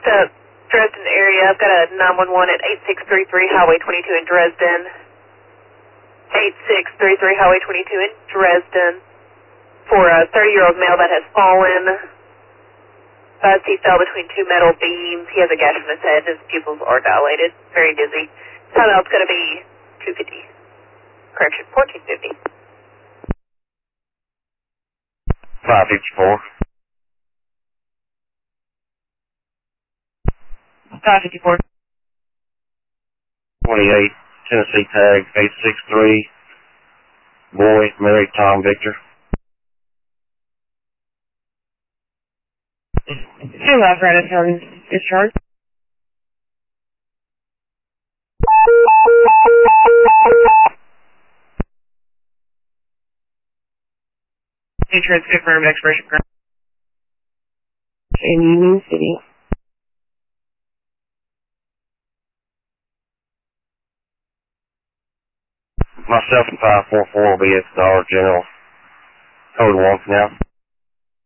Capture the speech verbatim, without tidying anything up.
up Dresden area. I've got a nine one one at eight six three three Highway twenty-two in Dresden. eight six three three Highway twenty-two in Dresden. For a thirty-year-old male that has fallen. As he fell between two metal beams. He has a gash on his head. His pupils are dilated. Very dizzy. Timeout's going to be two fifty. Correction, fourteen fifty. five fifty-four. five fifty-four. twenty-eight, Tennessee tag, eight six three. Boy, Mary, Tom, Victor. Two apparatus on discharge. Insurance confirmed expiration. In Union City. Myself and five four four will be at Dollar General. Code one now.